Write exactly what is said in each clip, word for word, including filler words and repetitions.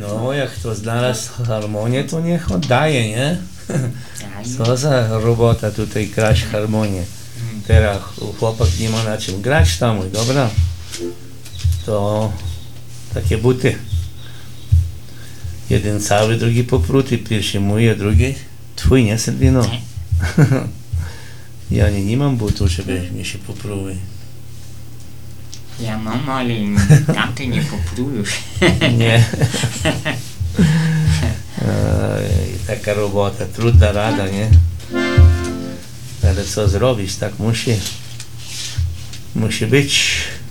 No, jak kto znalazł harmonię, to niech oddaje, nie? Co za robota tutaj grać harmonię. Teraz chłopak nie ma na czym grać tam, dobra? To takie buty. Jeden cały, drugi popruty. Pierwszy mój, a drugi twój, nie, Sylwino? Ja nie, nie mam butów, żeby mi się popruły. Ja mam, ale tamte nie poprujuż. Nie. Ej, taka robota, trudna rada, nie? Ale co zrobić, tak musi. Musi być.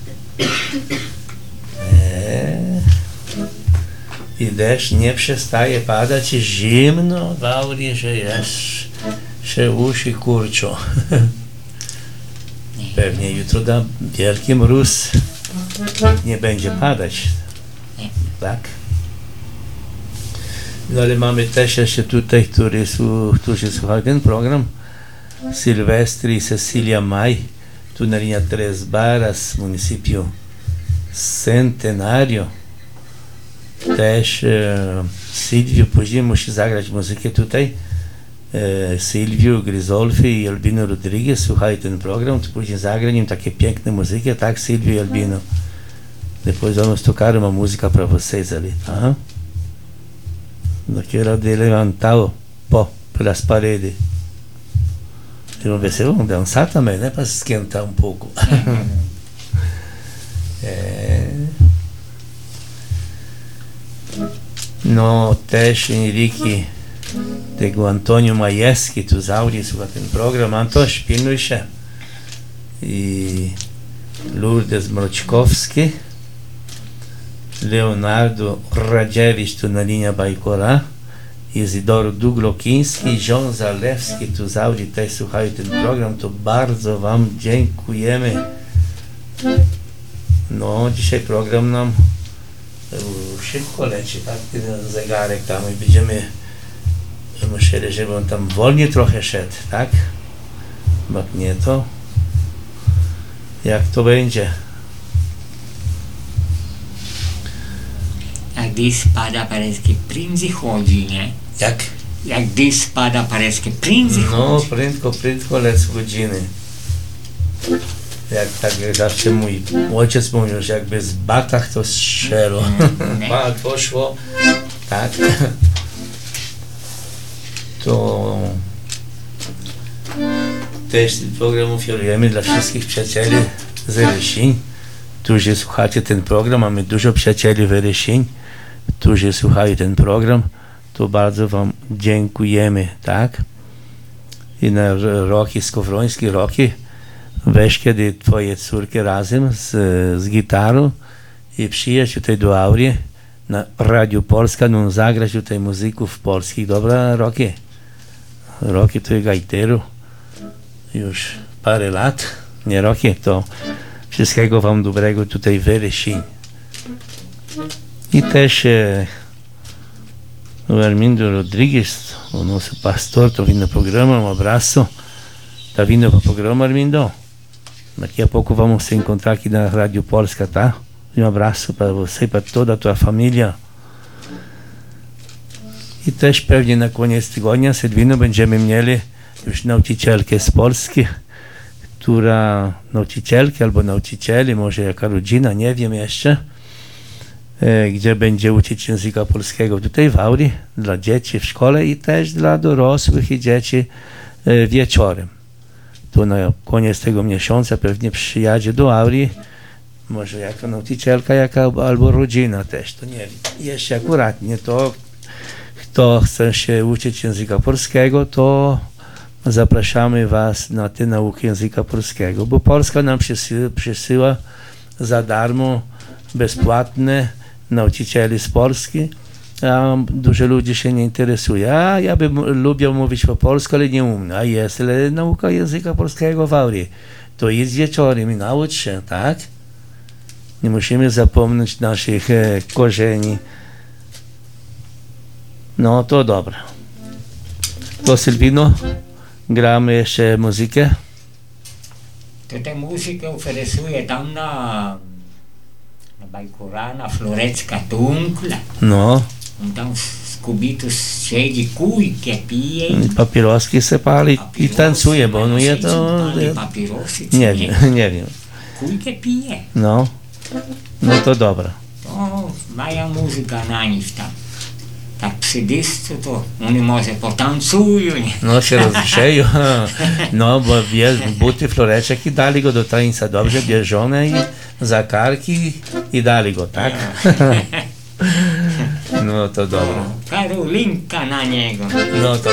Eee. I deszcz nie przestaje padać i zimno w Auri, że jest, że uszy kurczą. Pewnie jutro da wielki mróz. Nie będzie padać. Tak? No ale mamy też jeszcze tutaj, którzy, którzy słuchają ten program. Sylwestri i Cecilia Maj, tu na linha Três Barras, município Centenário. Też e, Sylwio, później musi zagrać muzykę tutaj. E, Sylwio Gryzolfi i Albino Rodriguez słuchają ten program, to później zagra im takie piękne muzyki, tak, Sylwio e Albino. Depois vamos tocar uma música para vocês ali, tá? Daquela de levantar o pó pelas paredes. E vamos ver se vão dançar também, né? Para se esquentar um pouco. É... No też Henrique tego Antônio Majewski tu z Audi słucha ten program. Antoś, pilnuj się. I Lourdes Mroczkowski, Leonardo Radziewicz tu na linii Bajkora, Izidoro Duglokiński i John Zalewski tu z Audi też słuchają ten program. To bardzo wam dziękujemy. No, dzisiaj program nam szybko leci, tak? Ten zegarek tam i będziemy musieli, żeby on tam wolniej trochę szedł, tak? Bo nie to. Jak to będzie? Jak gdy spada, parece que prędzej chodzi, nie? Jak? Jak gdy spada, parece que prędzej No, chodzi. prędko, prędko lecą godziny. Jak tak jak zawsze mój ojciec mówił, że jakby z batach to strzelo. Bat poszło, tak. To też ten program ofiarujemy dla wszystkich przyjacieli z Rysiń, którzy słuchacie ten program. Mamy dużo przyjacieli w Rysiń, którzy słuchają ten program. To bardzo wam dziękujemy, tak. I na Roki Skowroński, Roki, weź kiedy twoje córki razem z, z gitarą i przyjedź tutaj do Auri na Radio Polska, no zagrać tutaj muzyków polskich, dobra, Roki? Roki to jest gajteru już parę lat, nie Roki, to wszystkiego wam dobrego tutaj w Rysiń. I też e, o Armindo Rodrigues, o nosso pastor, tá vindo no programa, um abraço. Tá vindo para o programa, Armindo? Daqui a pouco vamos se encontrar aqui na Rádio Polska, tá? E um abraço para você e para toda a tua família. I też pewnie na koniec tygodnia, Sylwino, będziemy mieli już nauczycielkę z Polski, która, nauczycielki albo nauczycieli, może jaka rodzina, nie wiem jeszcze, e, gdzie będzie uczyć języka polskiego tutaj w Auri, dla dzieci w szkole i też dla dorosłych i dzieci e, wieczorem. Tu na koniec tego miesiąca pewnie przyjadzie do Auri, może jaka nauczycielka, jaka albo rodzina też, to nie wiem. Jeszcze akurat nie to, kto chce się uczyć języka polskiego, to zapraszamy was na tę naukę języka polskiego, bo Polska nam przysyła, przysyła za darmo, bezpłatne nauczycieli z Polski, a dużo ludzi się nie interesuje. A ja bym lubił mówić po polsku, ale nie umiem. A jest ale nauka języka polskiego w Auri. To jest wieczorem i naucz się, tak? Nie musimy zapomnieć naszych e, korzeni. No to dobra. To Sylwino, gramy jeszcze muzykę. To tę muzykę oferuje tam na, na Bajkora, na Florecka Tunkla. No. On tam z kubitu siedzi, kujkę pije i Papieroski se pali i tancuje, bo on je to... pali papierosy, czy Nie wiem, nie wiem. Kujkę pije. No, no to dobra. To moja muzyka na nich tam. Tak przy dysku to oni może potancują. Nie? No się rozgrzeją, no bo wie, buty, floreczek i dali go do tańca, dobrze bierzone i za karki i dali go, tak? No to dobra. Karolinka na niego. No to